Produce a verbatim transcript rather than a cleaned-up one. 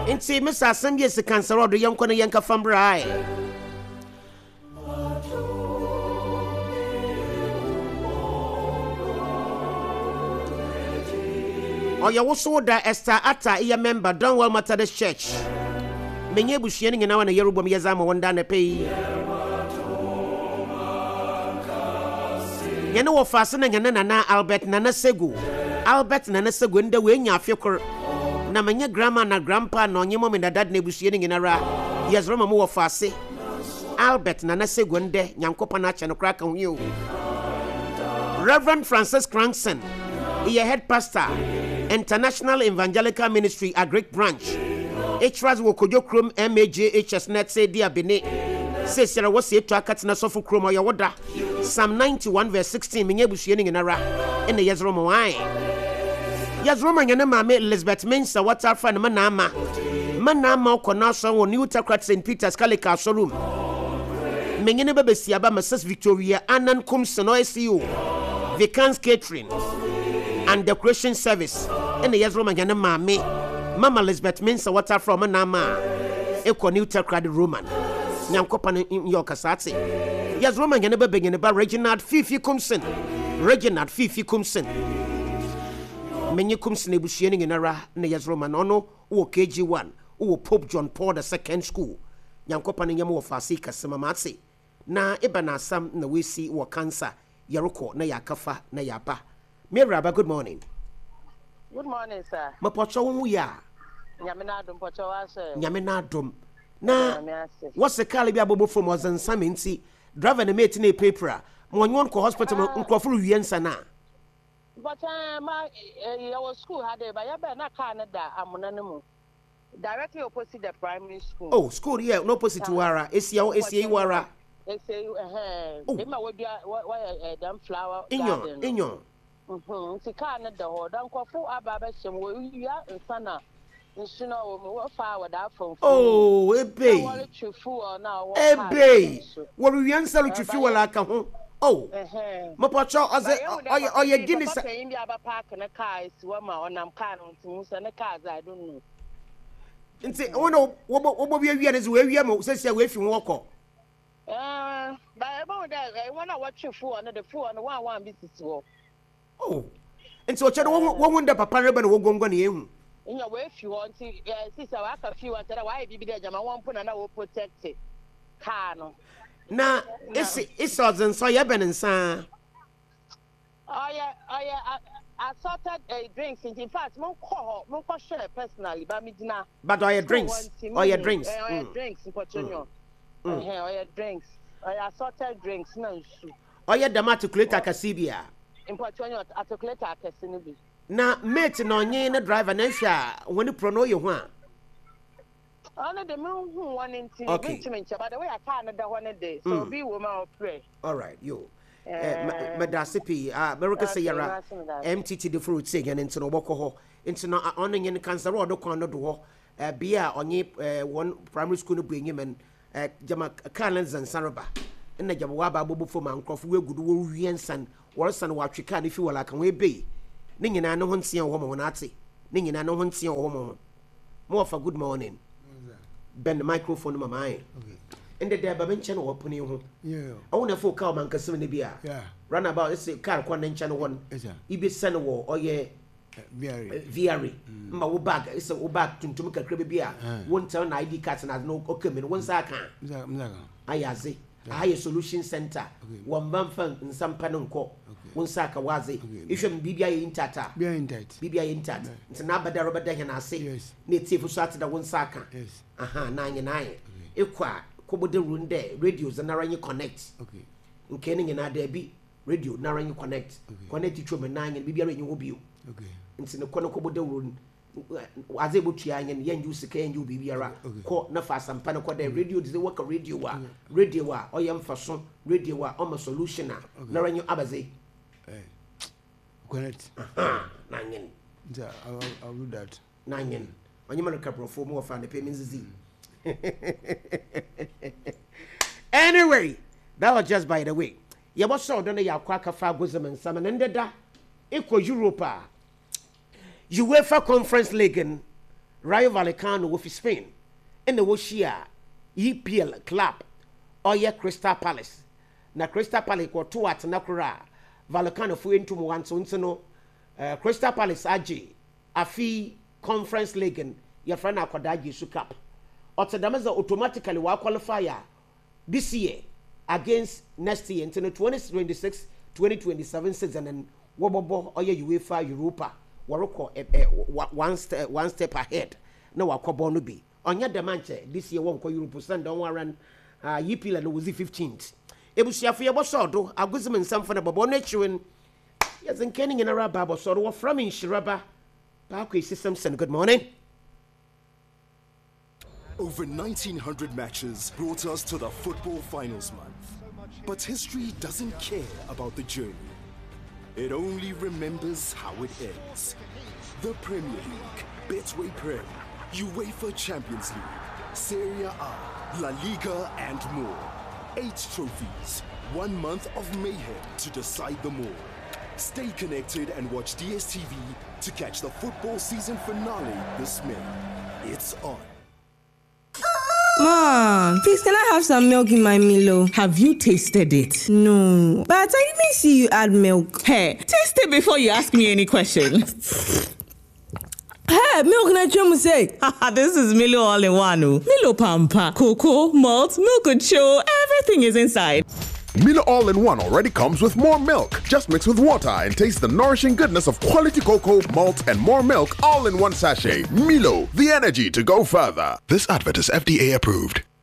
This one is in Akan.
Inti Mister Assembly se cancer or the young corner yanka from Brai. Or you also da Esther Atta, a member, don't well matter the church. Many bushianing in our Yoruba Yazama one down a pay. You know what fastening and Nana Albert Nana Segu. Albert Nana Segu in the way ya fucker. Na manya grandma na grandpa no nye mom na dad na bushianing in ara. Yes, Roma mo fase. Albert Nana Segu nde nyankopa na cha no crack on you. Reverend Francis Crankson, he a head pastor. International Evangelical Ministry Agric Branch. H R A S Wokojo Krom M A J H S net say dia bene. Say Sarah was say to akatina sofu krom oya woda. Psalm ninety-one verse sixteen menye busuyening in ara. In the Yazroma wine. Yazroma yana mame Elizabeth Mensa water fan manama. Manama konasa wo New Takrat Saint Peter's Kalika showroom. Menyene bebe siaba Missus Victoria Anan Kumson O S U. Vacants Catering and decoration service. In the Yazroma yana mame. Mama Elizabeth Mensa water from manama. Eko New Takrat Roman. Nyankopa in your kasati. Yes, Roman yana bebe yana ba Reginald Fifi Kumson. Reginald Fifi Kumson. Many Kumson e bushianing in ara ne yes Roman ono o K G one o Pope John Paul the second school. Nyankopa ne yamu ofasi kasemamati. Na ebana sam na we see wo cancer yaroko na yakafa na yaba. Miraba, good morning. Good morning, sir. Mapocho wu ya. Nyamina dum pocho wa sir. Nyamina dum. Na what's the Calibia Bobo from was in some inti driver the mate in a paper. When you go hospital, uncle for Yansana. But my our school had a Bayabana Canada, Amonanimu. Directly opposite the primary school. Oh, school, yeah, no opposite to Wara. It's your S A Wara. They say, eh, why a damn flower in your, in your. Hm, to Canada, or Duncle for Ababasham, where you are in Sana. Oh, a bay. A bay. What we answer to fuel like a home. Oh, Mapacho, or your Guinness. India park and a car is one on I'm cannon and a cars, I don't know. And say, oh no, what will be a is where we are, says away from Walker. Uh, but about that, I want to watch you for another four and one one business war. Oh, and so one wonder Papa Rebel will go on you. In your way, if you want to, sister, I can feel what I be there. I won't put another protect it. Cano. Now, it's it's all and so you've been in son. Oh, yeah, oh, yeah, I sorted a drinks. In fact, no call, no question personally, but me dinner. But all your drinks, all your drinks, all your drinks in Portugal. Oh, your drinks, I sorted drinks, no shoe. Oh, yeah, the matriculate Cassibia. In Portugal, articulate a Cassinibi. Now, mate, no, you ain't driver, Nesha, when you pronounce your one. Only the moon one in two, okay. By the way, I can't do one a day, so be woman or pray. All right, you. Madasipi, America say you're empty to the fruit saying into the Woko, into no owning in cancer or the corner door, a beer on ye one primary school bring him and Jama Carlins and Saraba. And the Jawaba Bobo for man, Crawford, good wool, and worse than what you can if you were like a way be. Ning and I know one see a woman when I say, Ning and I know one see a woman. More for good morning. Bend the microphone in my mind. And the Deba channel open you. Yeah. I want to folk out and consume the beer. Yeah. Run about it's a car one channel one. Ibi Senawar or ye V R E. My bag is a back to make a crabby beer. One turn I D cards and has no okay, one second. I say. I solution center. One month in some panonco. One saka wazi. If you be in tata. Be in that. Be in that. It's an abada rubber day and I say, yes. Native for Saturday one saka. Yes. Aha, nine and nine. Equa, Kobo de Runde, radios and Narangi connect. Okay. In Kenning and Adebi, radio, Narangi connect. Connect to me nine and be in your view. Okay. It's in the corner Kobo de Run. Was able to young and young use can you be here. Caught no fast and panaco de radio, the work of radio, radio, or young fason, radio, or my solution. Narangi Abaze. Connect. Nine. I'll do that. Nine. On your couple for more fun, the payments is anyway, that was just by the way. You was so done your quack of fabusm and salmon and da equal Europa. UEFA Conference League Rayo Vallecano wofi Spain ene wo hia E P L club oye Crystal Palace na Crystal Palace ko to atena kora Vallecano fu entum wanso ntino uh, Crystal Palace age afi Conference League ya frana akoda Jesu Cup otedameza automatically wa qualify this year against next year ntino twenty twenty-six twenty twenty-seven season and wobobo oye UEFA Europa waroko eh, eh, one step one step ahead na wakobo no bi onya de manche this year won ko Europe send don waran uh, E P L no was fifteenth ebusiafo ye bosodo aguzim nsamfo na bobo no chiwen yes nkening in araba bosodo wo from Inshiraba Bakwe Samson. Good morning. Over nineteen hundred matches brought us to the football finals month. But history doesn't care about the journey. It only remembers how it ends. The Premier League, Betway Prem, UEFA Champions League, Serie A, La Liga and more. Eight trophies, one month of mayhem to decide them all. Stay connected and watch D S T V to catch the football season finale this May. It's on. Mom, please can I have some milk in my Milo? Have you tasted it? No, but I didn't see you add milk. Hey, taste it before you ask me any questions. Hey, milk na chemu say. This is Milo all in one. Milo Pampa, cocoa, malt, milk show, everything is inside. Milo All-in-One already comes with more milk. Just mix with water and taste the nourishing goodness of quality cocoa, malt, and more milk all in one sachet. Milo, the energy to go further. This advert is F D A approved.